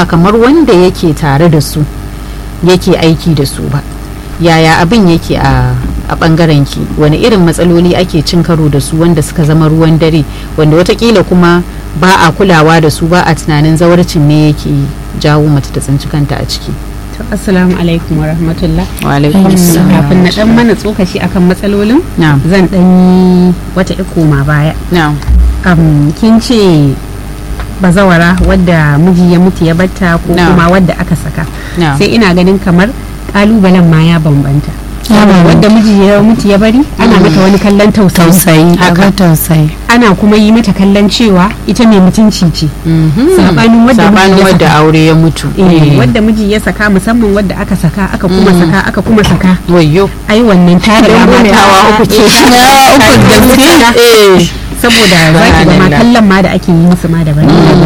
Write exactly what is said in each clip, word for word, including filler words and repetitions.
ba kamar wanda yake tare da su yake aiki da su ba. Yaya abin yake a a bangaren ki, wani irin matsaloli ake cin karo da su wanda suka zama ruwan dare, wanda watakila kuma ba a kulawa da su, ba a tunanin zawarcin ne yake jawo mace ta tsinci kanta a ciki? To assalamu alaikum wa rahmatullah. Wa alaikum assalam. Kafin na dan mana tsokaci akan matsalolin, Na'am. zan dan yi wata ikoma baya. Na'am. Um, kin ce bazawara wadda miji ya mutu ya batta ko Na'am. kuma wadda aka saka. Na'am. Sai ina ganin kamar kalubalen ma ya bambanta. Wadda miji ya mutu ya bari ana mata wani kallon tausayi. tausayi Haka. haka tausayi Ana kuma yi mata kallon cewa ita mai mutunci ce. Mhm. Sabanin wadda Sabanin miji ya wadda saka. aure ya mutu. Eh, wadda miji ya saka, musamman wadda aka saka aka kuma saka aka kuma saka. Wayyo. Ai wannan ta riga ma ta hawa uku ce. hawa uku da Eh. saboda zaki ga ma Subhanallah. kallon ma da ake yi musu ma daban.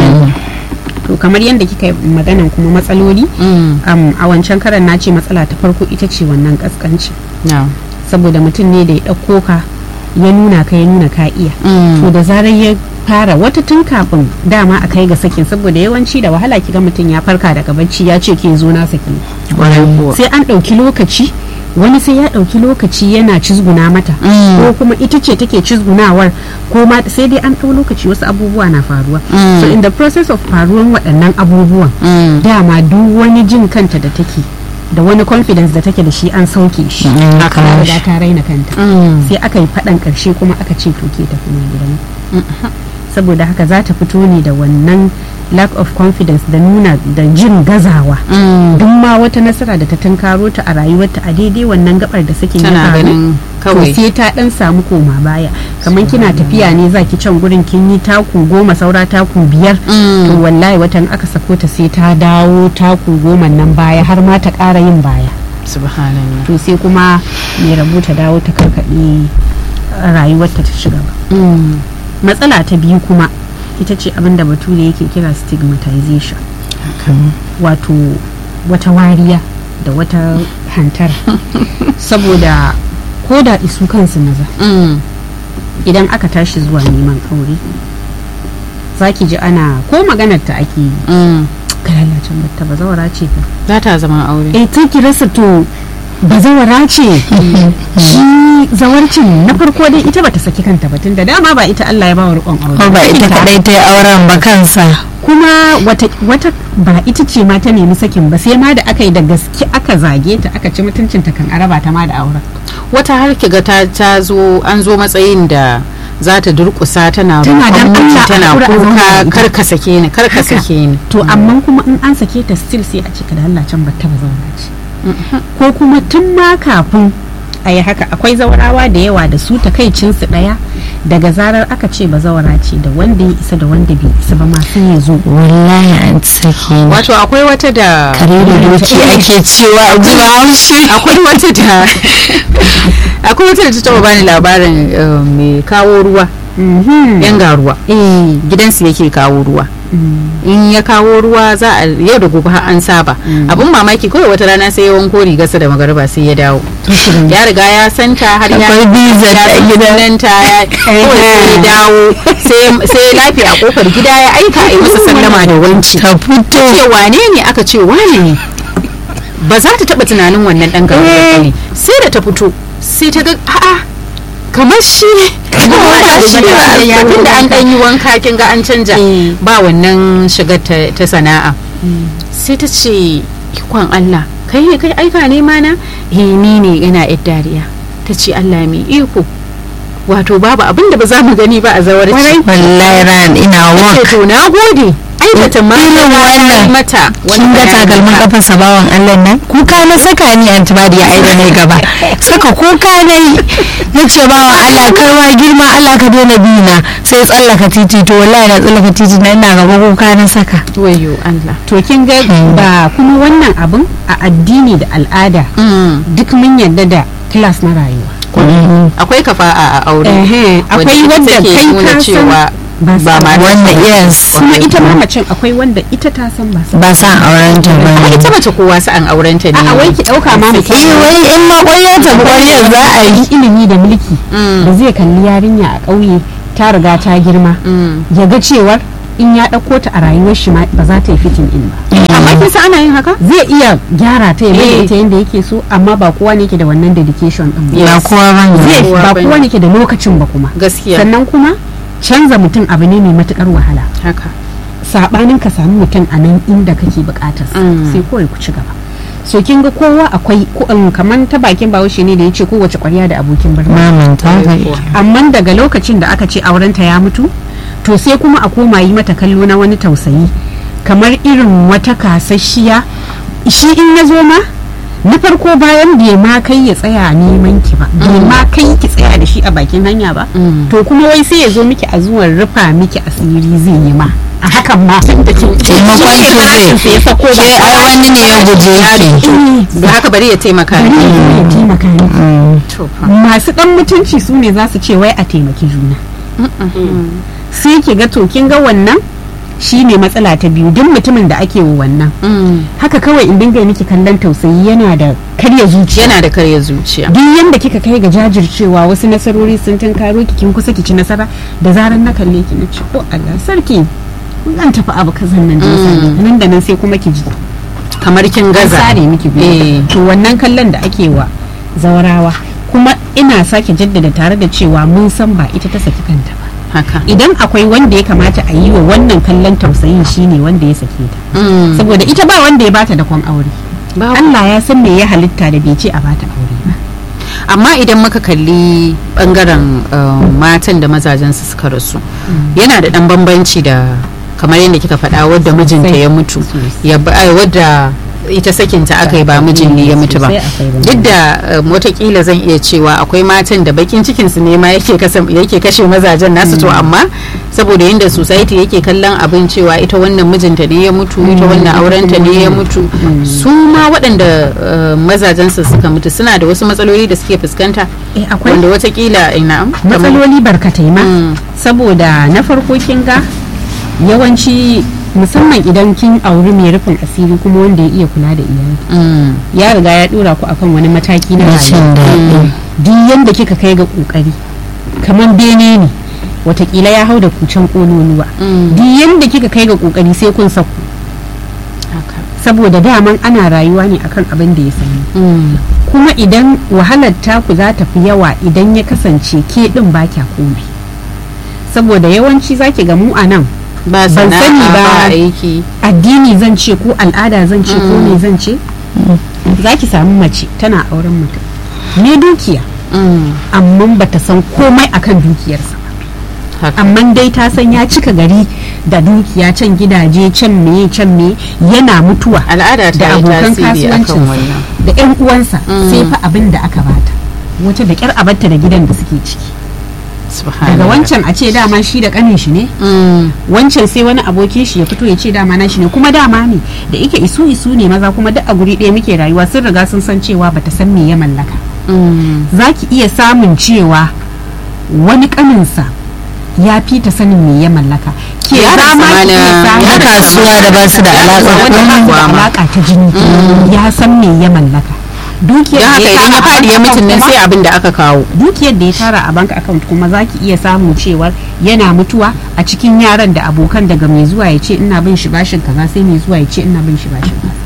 To kamar yadda kika yi maganan kuma matsaloli, Mm. um, a wancan karan na ce matsala ta farko ita ce wannan kaskanci, Na'am. saboda mutum ne da ya ɗauko ka ya nuna ka ya nuna ka iya. Mm. To da zarar ya fara wata tun kafin dama a kai ga sakin, saboda yawanci da wahala kiga mutum ya farka daga bacci ya ce ke zo na saki. Kwarai kuwa. Sai an ɗauki lokaci, wani sai ya ɗauki lokaci yana cizguna mata, Mm. ko kuma ita ce take cizgunawar, ko ma sai dai an ɗau lokaci wasu abubuwa na faruwa. Mm. So in the process of faruwan waɗannan abubuwan, Mm. dama duk wani jin kanta da take da wani confidence da take da shi an sauke shi. Haka. Ta riga ta raina kanta. Mm. Sai aka yi faɗan ƙarshe kuma aka ce to ke tafi mai gidan. Saboda haka za ta fito ne da wannan lack of confidence da nuna da jin gazawa. Mm. Duk ma wata nasara da ta tunkaro ta a rayuwarta a daidai wannan gabar da suke ya Tana faru, ganin kawai. to sai ta dan samu koma baya. Kamar kina tafiya ne zaki can gurin kin yi taku goma saura taku biyar, Mm. to wallahi watan aka sako ta sai ta dawo taku goma nan baya har ma ta ƙara yin baya. Subhanallah. To sai kuma mai rabu ta dawo ta karkaɗe rayuwarta ta ci gaba. Mm. Matsala ta biyu kuma ita ce abin da bature yake kira stigmatization, wato wata wariya da wata hantara. Saboda ko da isu kansu maza Mm. idan aka tashi zuwa neman aure za ki ji ana ko maganar ta ake yi, Mm. ka lalacin batta bazawara ce fa. Za ta zama aure. eh ta ki rasa to bazawara ce. Shi zawarcin na farko dai ita bata saki kanta ba, tunda dama ba ita Allah ya ba wa riƙon aure ko ba ita kadai ta yi auren ba kansa. kuma wata, wata ba ita ce ma ta nemi sakin ba, sai ma da aka yi da gaske aka zage ta aka ci mutuncinta kan araba ta ma da auren. Wata har ki ga ta ta zo an zo matsayin da za ta durƙusa tana Tana dan roƙon miji, Allah a tana kura a kuka zauna. kar ka sake ni kar ka Haka. sake ni. To amma kuma in an sake ta still sai a cika da Allah can batta ba zauna ce. Ko kuma tun ma kafin a yi haka akwai zawarawa da yawa da su takaicinsu ɗaya, daga zarar aka ce ba zawara ce da wanda ya isa da wanda bai isa ba ma sai ya zo. Wallahi an sake ni. Wato akwai wata da kare da doki ake cewa a ji haushi. akwai wata da akwai wata da ta taba bani labarin eh, mai kawo ruwa, Mhm. yan garuwa. Eh. Gidansu yake kawo ruwa. Mm. In ya kawo ruwa za a yau da gobe har an saba. Abun mamaki kawai wata rana sai ya wanko rigarsa da magariba sai ya dawo. Ya riga ya santa har ya Akwai bizar ya a san gida. sunanta, ya kawai sai ya dawo sai sai lafiya a kofar gida ya aika a yi masa sallama da wanci. Ka fito. Ce wane ne aka ce wane ne, ba za ta taba tunanin wannan dan garuwa ba ne. Sai da ta fito sai ta ga a'a kamar shi Kamar ba shi ba. ya tunda an dan yi wanka kin ga an canja Eh. ba wannan shigar ta, ta sana'a. Sai ta ce ikon Allah kai ne kai aika ne mana, eh ni ne ina yar dariya. Ta ce Allah mai iko, wato babu abin da ba za mu gani ba a zawarci. Wallahi ran ina Ce work. to na gode ai bata ma Irin ta yi wannan. mata Kin ga takalmin kafar sabawan Allah nan kuka na saka ni antibody ya aida ne gaba saka kuka nayi nace bawan Allah kai wa girma Allah ka daina bina sai tsallaka titi to wallahi na tsallaka titi na ina gaba kuka na saka. wayo Allah. To kin ga ba kuma wannan abun a addini da al'ada duk mun yarda da class na rayuwa. Akwai kafa'a a aure. Ehe, akwai wanda take kai nuna ka cewa san ba ba ma Wannan yes kuma ita ma macen akwai wanda ita ta san ba sa. ba san auren ta ba. ai ita mace kowa sa'an aurenta ne. A wai ki dauka ma mutum Eh wai in ma ƙwarya ta ƙwarya za a yi. ilimi da mulki Mm. da zai kalli yarinya a ƙauye ta riga ta girma Mm. ya ga cewar in ya ɗauko ta a rayuwar shi ma ba za ta yi fitin in ba. amma kin san ana yin haka Zai iya gyara ta ya mai Eh. ita yadda yake so, amma ba kowa ne ke da wannan dedication din ba. ba kowa bane Zai kowa ba bane. kowa ne ke da lokacin ba kuma. gaskiya Sannan kuma canza mutum abu ne mai matukar wahala. haka Sabanin ka sami mutum a nan inda kake bukatar sa, Mm. sai kawai ku ci gaba. So kin ga kowa akwai ko um, kaman ta bakin Bahaushe ne da yace kowace ƙwarya da abokin birni. mamanta Amma daga lokacin da aka ce aurenta ya mutu, to sai kuma a koma yi mata kallo na wani tausayi, kamar irin wata kasashiya. Shi in ya zo ma na farko bayan bai ma kai ya tsaya neman ki ba, bai ma kai ki tsaya da shi a bakin hanya ba, Mm. to kuma wai sai ya zo miki a zuwan rufa miki asiri zai yi ma a hakan ma taimakon ki zai sai ya sako ke ai wani ne ya guje ki da haka bari ya taimaka bari ya zo ya taimaka miki. to fa Masu dan mutunci su ne za su ce wai a taimaki juna, sai ki ga to kin ga wannan shi ne matsala ta biyu. Duk mutumin da ake wa wannan Mm. haka kawai in dinga miki kallon tausayi yana da karya zuciya. yana da karya zuciya Duk yanda kika kai ga jajircewa wasu nasarori sun tunkaro ki kin kusa ki ci nasara, da zaran na kalle ki na ce ko Allah sarki zan tafi abu kazan nan da ya sani. Nan da nan sai kuma ki ji kamar kin an gaza sare miki Eh. gwiwa. To wannan kallon da ake wa zawarawa, kuma ina sake jaddada tare da cewa mun san ba ita ta saki kanta ba. haka Idan akwai wanda ya kamata a yi wa wannan kallon tausayin shine wanda ya sake ta, Mm. saboda ita ba wanda ya bata da kwan aure. Babu. Allah ya san me ya halitta da bai ce a bata aure ba. amma idan muka kalli bangaren uh, matan da mazajensu suka rasu yana da dan bambanci da kamar yadda kika faɗa wadda mijinta ya mutu ya ba- ai, wadda ita sakinta aka yi ba mijin ne ya mutu ba. Sosai akwai bambanci. Duk da um, watakila zan iya cewa akwai matan da bakin cikin su ne ma yake kasam- yake kashe mazajen nasu to amma saboda yadda society yake kallon abin cewa ita wannan mijinta ne ya mutu ita wannan aurenta ne ya mutu su ma waɗanda uh, mazajen su suka mutu suna da wasu matsaloli da suke fuskanta Eh, akwai wanda watakila ina matsaloli barkatai ma, Mm. saboda na farko kin ga yawanci musamman idan kin auri mai rufin asiri kuma wanda ya iya kula da iyali, Mm. ya riga ya dora ku akan wani mataki na rashin rayuwa. daɗi Duk yanda kika kai ga kokari kamar bene ne, watakila ya hau da kucin kololuwa. Mm. Duk yanda kika kai ga kokari sai kun saku, haka saboda daman ana rayuwa ne akan abin da ya sani. Mm. Kuma idan wahalar taku za ta fi yawa idan ya kasance ke din ba kya komai, saboda yawanci zaki ga mu a nan ba Ban sana'a sani ba. ba aiki addini zan ce ko al'ada zan ce ko ne zan ce, za ki samu mace tana auren mutum ne dukiya, Mm. amma bata san komai akan dukiyarsa ba, haka amma dai ta san ya cika gari da dukiya, can gidaje, can meye can meye, yana mutuwa al'ada ta da yi abokan tasiri akan kasuwancinsa wannan da 'yan uwansa, Mm. sai fa abin da aka bata wata da kyar abarta da gidan da suke ciki. subhanallah Daga wancan a ce dama shi da kanin shi ne, Mm. wancan sai wani abokin shi ya fito ya ce dama na shi ne, kuma dama ne da ike isu isu ne maza, kuma duk a guri ɗaya muke rayuwa, sun riga sun san cewa bata san me ya mallaka. Mm. Za ki iya samun cewa wani kaninsa ya fi ta sanin me ya mallaka, ke Yaron za ma sa ki iya na- samun yan kasuwa da ba su da alaƙa wanda ba su da Kuwa ma. alaka ta jini ya san me ya mallaka. Dukiyar don haka da idan ya tara a faɗi ya bank mutum nan account sai abin da aka kawo dukiyar da ya tara a bank account kuma za ki iya samu cewar yana mutuwa a cikin yaran da abokan, daga mai zuwa ya ce ina bin shi bashin kaza sai mai zuwa ya ce ina bin shi bashin kaza.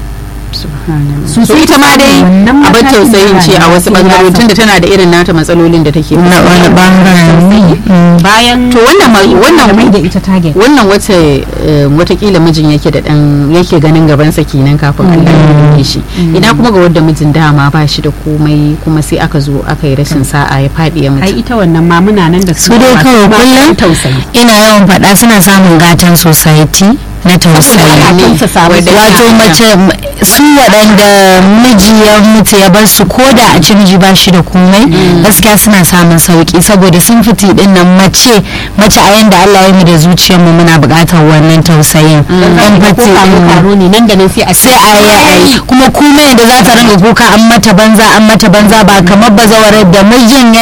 so sai ita ma dai wannan abin matakin tausayin da ce a rayuwa wasu sai ya bangarori sa- tunda tana da irin nata matsalolin da take na fuskanta. wani bangaren ne bayan To wannan ma- wannan- mai da ita target. wannan wata eh, watakila mijin yake da dan yake ganin gabansa kenan kafin Allah ya yi shi idan kuma ga wanda mijin dama ba shi da komai kuma sai aka zo aka yi rashin sa'a ya faɗi ya ai mutu ita wannan ma muna nan da su dai masu kawai masu kullum tausayi. ina yawan faɗa suna samun gatan society na tausayi Ana ne, tausasa musu. wadda- wato mace su waɗanda miji ya mutu ya bar su ko da a ci miji ba shi da komai gaskiya suna samun sauki saboda sun fiti din nan mace mace a yanda Allah ya mu da zuciyar mu muna buƙatar wannan tausayin Dan empathy ko karo din karo ne nan da nan sai a sai a yi a yi kuma kuma yadda za ta ringa kuka an mata banza an mata banza ba kamar bazawarar da mijin ya